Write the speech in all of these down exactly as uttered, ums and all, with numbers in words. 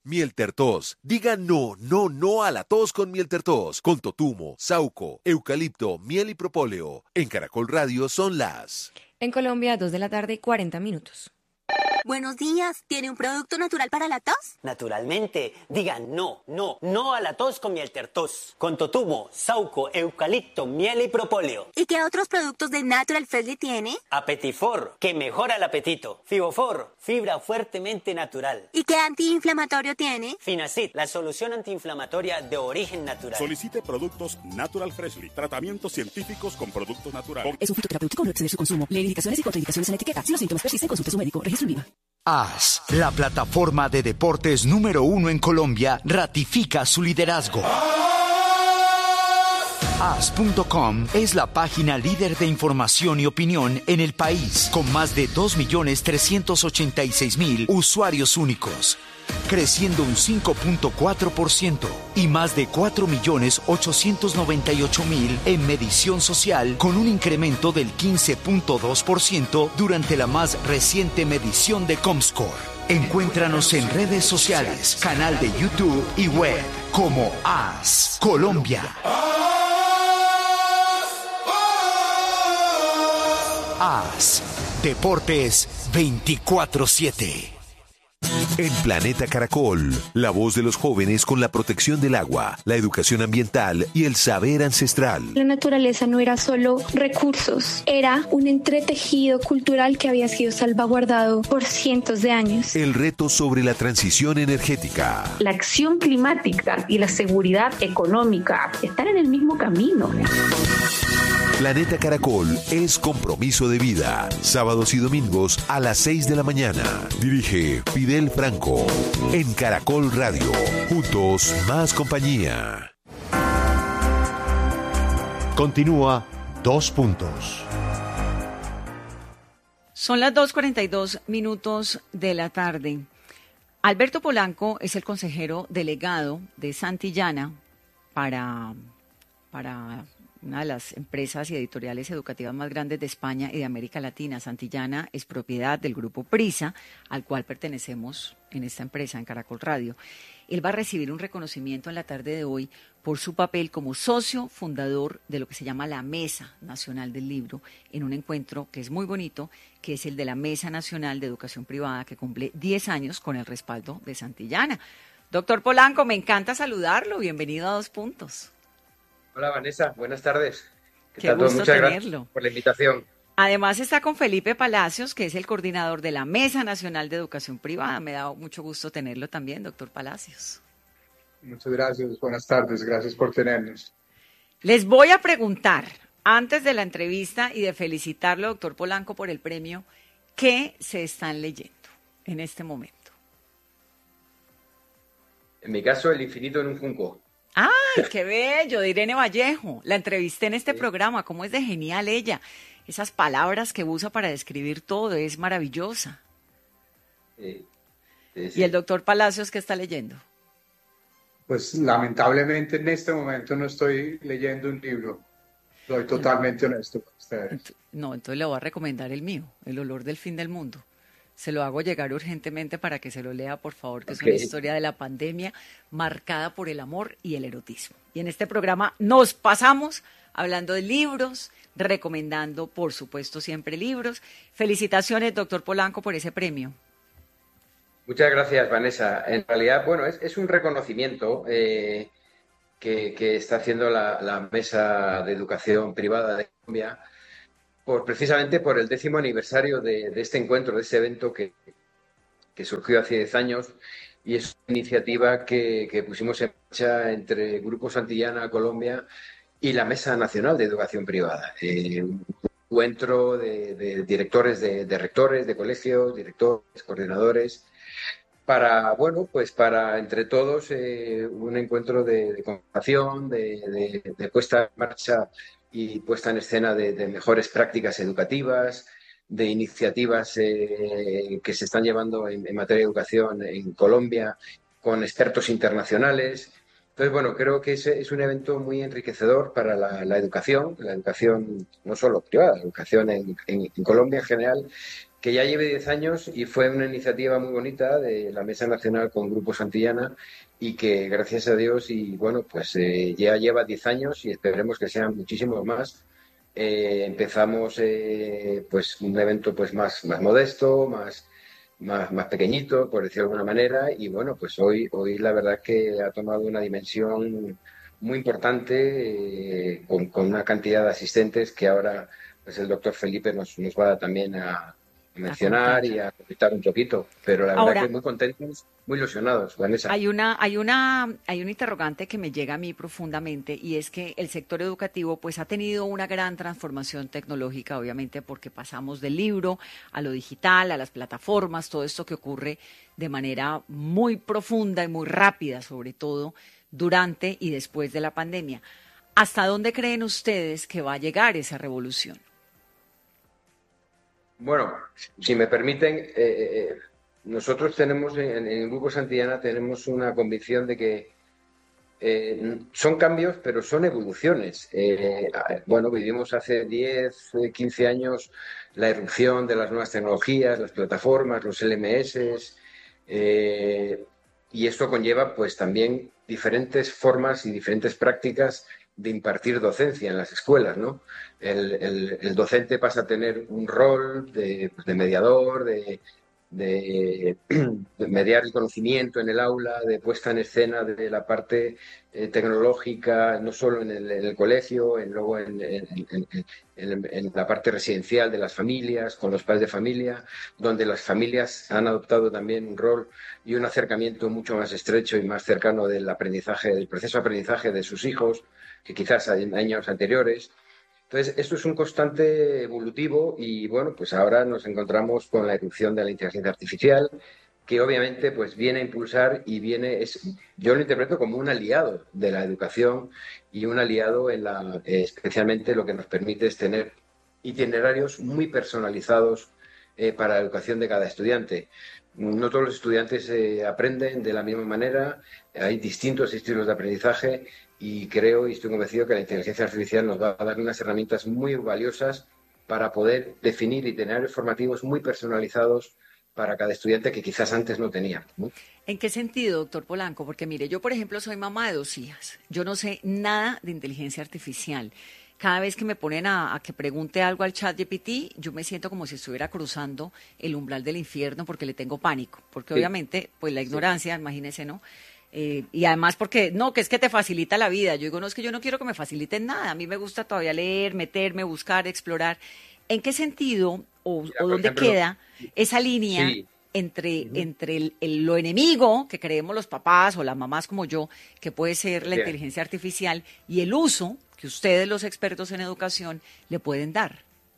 Miel Tertos. Diga no, no, no a la tos con Miel Tertos. Con totumo, sauco, eucalipto, miel y propóleo. En Caracol Radio son las... En Colombia, dos de la tarde y cuarenta minutos. Buenos días. ¿Tiene un producto natural para la tos? Naturalmente. Digan no, no, no a la tos con Miel Tertos. Con totumo, sauco, eucalipto, miel y propóleo. ¿Y qué otros productos de Natural Freshly tiene? Apetifor, que mejora el apetito. Fibofor, fibra fuertemente natural. ¿Y qué antiinflamatorio tiene? Finacid, la solución antiinflamatoria de origen natural. Solicite productos Natural Freshly. Tratamientos científicos con productos naturales. Es un fitoterapéutico, no exceder su consumo. Lee indicaciones y contraindicaciones en etiqueta. Si los síntomas persisten, consulte a su médico. Registro en viva. A S, la plataforma de deportes número uno en Colombia, ratifica su liderazgo. A S punto com es la página líder de información y opinión en el país, con más de dos millones trescientos ochenta y seis mil usuarios únicos, creciendo un cinco punto cuatro por ciento y más de cuatro millones ochocientos noventa y ocho mil en medición social, con un incremento del quince punto dos por ciento durante la más reciente medición de Comscore. Encuéntranos en redes sociales, canal de YouTube y web como A S Colombia. A S Deportes veinticuatro siete. En Planeta Caracol, la voz de los jóvenes con la protección del agua, la educación ambiental y el saber ancestral. La naturaleza no era solo recursos, era un entretejido cultural que había sido salvaguardado por cientos de años. El reto sobre la transición energética. La acción climática y la seguridad económica están en el mismo camino. Planeta Caracol es compromiso de vida. Sábados y domingos a las seis de la mañana. Dirige Fidel Franco. En Caracol Radio. Juntos, más compañía. Continúa Dos Puntos. Son las dos cuarenta y dos minutos de la tarde. Alberto Polanco es el consejero delegado de Santillana para... para una de las empresas y editoriales educativas más grandes de España y de América Latina. Santillana es propiedad del grupo Prisa, al cual pertenecemos en esta empresa, en Caracol Radio. Él va a recibir un reconocimiento en la tarde de hoy por su papel como socio fundador de lo que se llama la Mesa Nacional del Libro, en un encuentro que es muy bonito, que es el de la Mesa Nacional de Educación Privada, que cumple diez años con el respaldo de Santillana. Doctor Polanco, me encanta saludarlo. Bienvenido a Dos Puntos. Hola Vanessa, buenas tardes. ¿Qué, Qué gusto Muchas tenerlo. Gracias por la invitación. Además está con Felipe Palacios, que es el coordinador de la Mesa Nacional de Educación Privada. Me da mucho gusto tenerlo también, doctor Palacios. Muchas gracias, buenas tardes, gracias por tenernos. Les voy a preguntar, antes de la entrevista y de felicitarlo, doctor Polanco, por el premio, ¿qué se están leyendo en este momento? En mi caso, El infinito en un junco. ¡Ay, qué bello! De Irene Vallejo. La entrevisté en este sí. programa. ¿Cómo es de genial ella? Esas palabras que usa para describir todo, es maravillosa. Sí. Sí, sí. ¿Y el doctor Palacios qué está leyendo? Pues lamentablemente en este momento no estoy leyendo un libro. Soy totalmente no. honesto con ustedes. No, entonces le voy a recomendar el mío, El olor del fin del mundo. Se lo hago llegar urgentemente para que se lo lea, por favor, que okay. es una historia de la pandemia marcada por el amor y el erotismo. Y en este programa nos pasamos hablando de libros, recomendando, por supuesto, siempre libros. Felicitaciones, doctor Polanco, por ese premio. Muchas gracias, Vanessa. En realidad, bueno, es, es un reconocimiento eh, que, que está haciendo la, la Mesa de Educación Privada de Colombia, Por, precisamente por el décimo aniversario de, de este encuentro, de este evento que, que surgió hace diez años, y es una iniciativa que, que pusimos en marcha entre Grupo Santillana Colombia y la Mesa Nacional de Educación Privada. Eh, un encuentro de, de directores, de, de rectores, de colegios, directores, coordinadores, para, bueno, pues para entre todos eh, un encuentro de, de conversación, de, de, de puesta en marcha y puesta en escena de, de mejores prácticas educativas, de iniciativas eh, que se están llevando en, en materia de educación en Colombia, con expertos internacionales. Entonces, bueno, creo que es, es un evento muy enriquecedor para la, la educación, la educación no solo privada, la educación en, en, en Colombia en general, que ya lleve diez años y fue una iniciativa muy bonita de la Mesa Nacional con Grupo Santillana y que gracias a Dios y bueno, pues eh, ya lleva diez años y esperemos que sean muchísimos más. Eh, empezamos eh, pues un evento pues más, más modesto, más, más, más pequeñito, por decirlo de alguna manera, y bueno, pues hoy, hoy la verdad que ha tomado una dimensión muy importante eh, con, con una cantidad de asistentes que ahora pues el doctor Felipe nos, nos va también a mencionar y a comentar un poquito, pero la verdad Ahora, que muy contentos, muy ilusionados, Vanessa. Hay una, hay una, hay un interrogante que me llega a mí profundamente y es que el sector educativo pues ha tenido una gran transformación tecnológica, obviamente porque pasamos del libro a lo digital, a las plataformas, todo esto que ocurre de manera muy profunda y muy rápida, sobre todo durante y después de la pandemia. ¿Hasta dónde creen ustedes que va a llegar esa revolución? Bueno, si me permiten, eh, eh, nosotros tenemos en, en el Grupo Santillana tenemos una convicción de que eh, son cambios, pero son evoluciones. Eh, bueno, vivimos hace diez, quince años la irrupción de las nuevas tecnologías, las plataformas, los L M S, eh, y esto conlleva pues también diferentes formas y diferentes prácticas de impartir docencia en las escuelas, ¿no? El, el, el docente pasa a tener un rol de, de mediador, de, de, de mediar el conocimiento en el aula, de puesta en escena de la parte eh, tecnológica, no solo en el, en el colegio, en, luego en, en, en, en, en la parte residencial de las familias, con los padres de familia, donde las familias han adoptado también un rol y un acercamiento mucho más estrecho y más cercano del aprendizaje, del proceso de aprendizaje de sus hijos, que quizás en años anteriores. Entonces, esto es un constante evolutivo y, bueno, pues ahora nos encontramos con la irrupción de la inteligencia artificial, que obviamente pues viene a impulsar y viene, es, yo lo interpreto como un aliado de la educación y un aliado en la, eh, especialmente lo que nos permite es tener itinerarios muy personalizados eh, para la educación de cada estudiante. No todos los estudiantes eh, aprenden de la misma manera, hay distintos estilos de aprendizaje y creo y estoy convencido que la inteligencia artificial nos va a dar unas herramientas muy valiosas para poder definir itinerarios formativos muy personalizados para cada estudiante que quizás antes no tenía, ¿no? ¿En qué sentido, doctor Polanco? Porque mire, yo por ejemplo soy mamá de dos hijas, yo no sé nada de inteligencia artificial. Cada vez que me ponen a, a que pregunte algo al chat G P T, yo me siento como si estuviera cruzando el umbral del infierno porque le tengo pánico, porque sí. Obviamente, pues la ignorancia, sí. Imagínese, ¿no? Eh, y además porque, no, que es que te facilita la vida. Yo digo, no, es que yo no quiero que me faciliten nada. A mí me gusta todavía leer, meterme, buscar, explorar. ¿En qué sentido o, Mira, o dónde ejemplo, queda esa línea sí. entre, uh-huh. entre el, el, lo enemigo que creemos los papás o las mamás como yo, que puede ser la sí. inteligencia artificial, y el uso que ustedes, los expertos en educación, le pueden dar?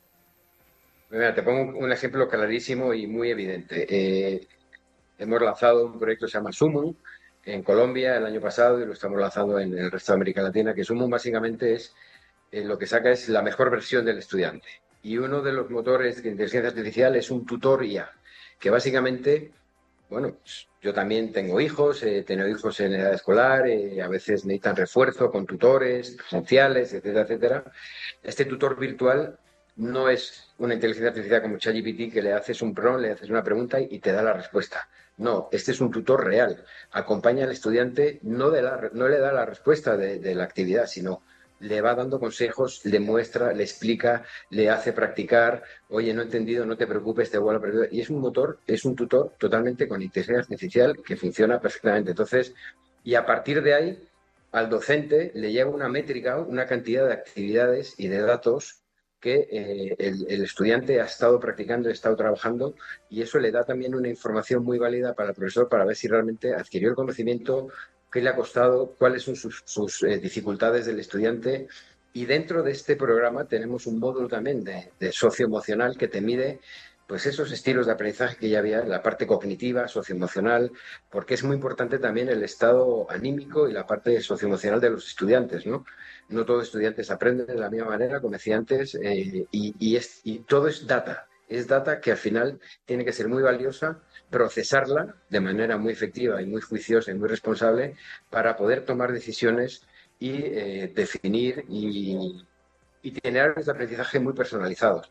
Mira, te pongo un ejemplo clarísimo y muy evidente. Eh, hemos lanzado un proyecto que se llama Sumum, en Colombia el año pasado y lo estamos lanzando en el resto de América Latina, que Sumum básicamente es, eh, lo que saca es la mejor versión del estudiante. Y uno de los motores de inteligencia artificial es un tutor I A, que básicamente, bueno, pues yo también tengo hijos, he tenido hijos en edad escolar, eh, a veces necesitan refuerzo con tutores presenciales, etcétera, etcétera. Este tutor virtual no es una inteligencia artificial como ChatGPT que le haces un prompt, le haces una pregunta y te da la respuesta. No, este es un tutor real. Acompaña al estudiante, no, de la, no le da la respuesta de, de la actividad, sino le va dando consejos, le muestra, le explica, le hace practicar. Oye, no he entendido, no te preocupes, te vuelvo a aprender. Y es un motor, es un tutor totalmente con inteligencia artificial que funciona perfectamente. Entonces, y a partir de ahí, al docente le llega una métrica, una cantidad de actividades y de datos que eh, el, el estudiante ha estado practicando, ha estado trabajando, y eso le da también una información muy válida para el profesor para ver si realmente adquirió el conocimiento, qué le ha costado, cuáles son sus, sus eh, dificultades del estudiante. Y dentro de este programa tenemos un módulo también de, de socioemocional que te mide pues esos estilos de aprendizaje que ya había, la parte cognitiva, socioemocional, porque es muy importante también el estado anímico y la parte socioemocional de los estudiantes, ¿no? No todos los estudiantes aprenden de la misma manera, como decía antes, eh, y, y, es, y todo es data. Es data que al final tiene que ser muy valiosa, procesarla de manera muy efectiva y muy juiciosa y muy responsable para poder tomar decisiones y eh, definir y, y tener itinerarios de aprendizaje muy personalizados.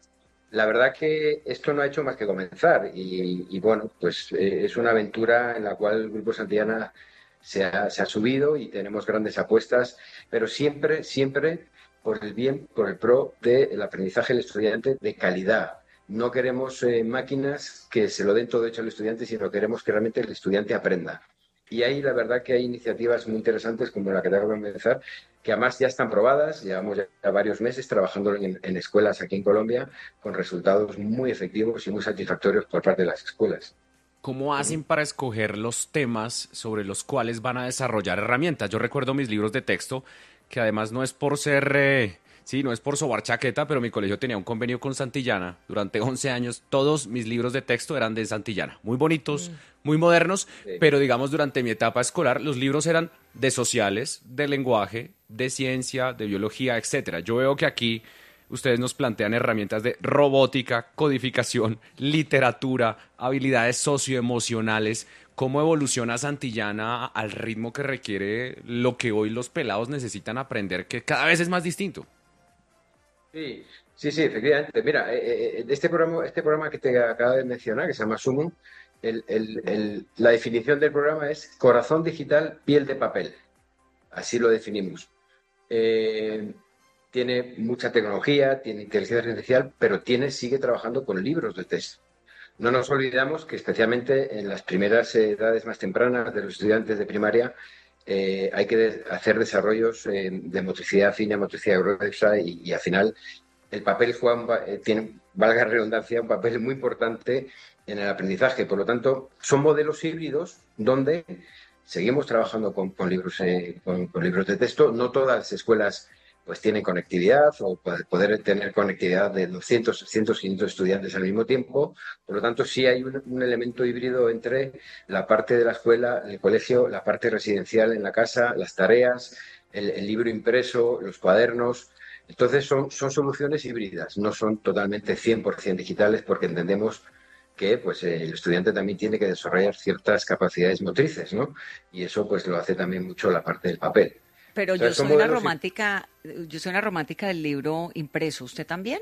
La verdad que esto no ha hecho más que comenzar y, y bueno, pues eh, es una aventura en la cual el Grupo Santillana se ha, se ha subido y tenemos grandes apuestas, pero siempre, siempre por el bien, por el pro del aprendizaje del estudiante de calidad. No queremos eh, máquinas que se lo den todo hecho al estudiante, sino queremos que realmente el estudiante aprenda. Y ahí la verdad que hay iniciativas muy interesantes como la que tengo que empezar, que además ya están probadas, llevamos ya varios meses trabajando en, en escuelas aquí en Colombia con resultados muy efectivos y muy satisfactorios por parte de las escuelas. ¿Cómo hacen para escoger los temas sobre los cuales van a desarrollar herramientas? Yo recuerdo mis libros de texto, que además no es por ser... Eh... Sí, no es por sobar chaqueta, pero mi colegio tenía un convenio con Santillana. Durante once años, todos mis libros de texto eran de Santillana. Muy bonitos, mm. muy modernos, sí. Pero digamos, durante mi etapa escolar, los libros eran de sociales, de lenguaje, de ciencia, de biología, etcétera. Yo veo que aquí ustedes nos plantean herramientas de robótica, codificación, literatura, habilidades socioemocionales. ¿Cómo evoluciona Santillana al ritmo que requiere lo que hoy los pelados necesitan aprender, que cada vez es más distinto? Sí, sí, sí, efectivamente. Mira, eh, eh, este programa, este programa que te acabo de mencionar, que se llama Sumum, el, el, el, la definición del programa es corazón digital, piel de papel. Así lo definimos. Eh, tiene mucha tecnología, tiene inteligencia artificial, pero tiene, sigue trabajando con libros de texto. No nos olvidamos que especialmente en las primeras edades más tempranas de los estudiantes de primaria eh, hay que de- hacer desarrollos eh, de motricidad fina, motricidad gruesa y, y al final el papel juega, un, eh, tiene, valga la redundancia, un papel muy importante en el aprendizaje. Por lo tanto, son modelos híbridos donde seguimos trabajando con, con, libros, eh, con, con libros de texto. No todas las escuelas pues tienen conectividad o poder tener conectividad de doscientos, cientos, quinientos estudiantes al mismo tiempo. Por lo tanto, sí hay un, un elemento híbrido entre la parte de la escuela, el colegio, la parte residencial en la casa, las tareas, el, el libro impreso, los cuadernos. Entonces, son, son soluciones híbridas, no son totalmente cien por ciento digitales porque entendemos que pues, el estudiante también tiene que desarrollar ciertas capacidades motrices, ¿no? Y eso pues lo hace también mucho la parte del papel. Pero yo soy una romántica, yo soy una romántica del libro impreso. ¿Usted también?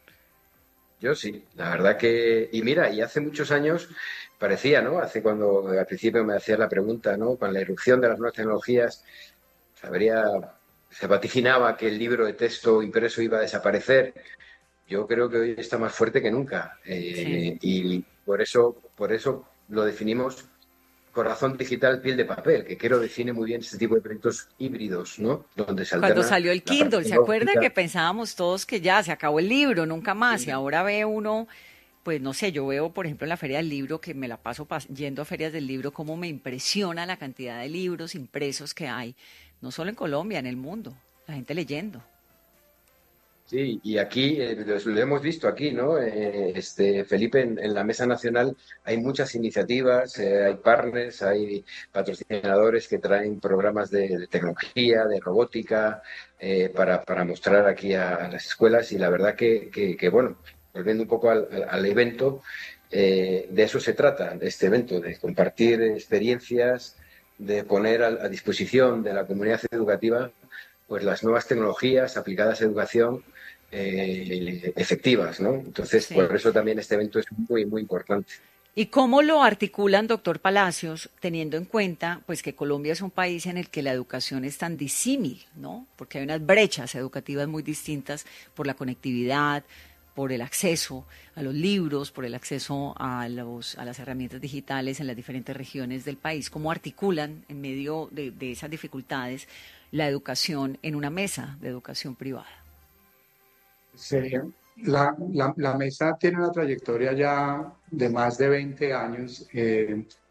Yo sí, la verdad que... Y mira, y hace muchos años parecía, ¿no? Hace cuando al principio me hacías la pregunta, ¿no? Con la irrupción de las nuevas tecnologías, habría, se vaticinaba que el libro de texto impreso iba a desaparecer. Yo creo que hoy está más fuerte que nunca. Eh, sí. Y por eso, por eso lo definimos corazón digital, piel de papel, que creo define muy bien este tipo de proyectos híbridos, ¿no? Donde se Cuando salió el Kindle, ¿se acuerda que pensábamos todos que ya se acabó el libro, nunca más? Sí. Y ahora ve uno, pues no sé, yo veo, por ejemplo, en la Feria del Libro, que me la paso pas- yendo a ferias del libro, cómo me impresiona la cantidad de libros impresos que hay, no solo en Colombia, en el mundo, la gente leyendo. Sí, y aquí, eh, lo hemos visto aquí, ¿no? Eh, este, Felipe, en, en la Mesa Nacional hay muchas iniciativas, eh, hay partners, hay patrocinadores que traen programas de, de tecnología, de robótica, eh, para, para mostrar aquí a, a las escuelas y la verdad que, que, que bueno, volviendo un poco al, al, al evento, eh, de eso se trata, de este evento, de compartir experiencias, de poner a, a disposición de la comunidad educativa pues las nuevas tecnologías aplicadas a educación eh, efectivas, ¿no? Entonces, sí. Por eso también este evento es muy, muy importante. ¿Y cómo lo articulan, doctor Palacios, teniendo en cuenta pues que Colombia es un país en el que la educación es tan disímil, ¿no? Porque hay unas brechas educativas muy distintas por la conectividad, por el acceso a los libros, por el acceso a, los, a las herramientas digitales en las diferentes regiones del país. ¿Cómo articulan en medio de, de esas dificultades la educación en una mesa de educación privada? Sí, la, la, la mesa tiene una trayectoria ya de más de veinte años. Eh,